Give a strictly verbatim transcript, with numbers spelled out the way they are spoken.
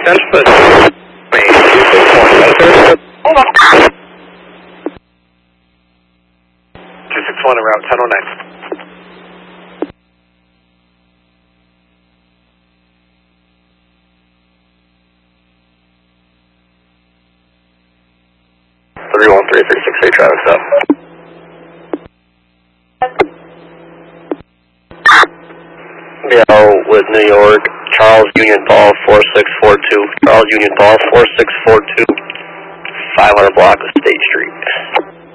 ten foot. Hold on. two six one en route, ten oh nine. three one three, three six eight, traffic stop. Yeah, with New York, Charles Union Paul four six four two, Charles Union Paul four six four two, five hundred block of State Street.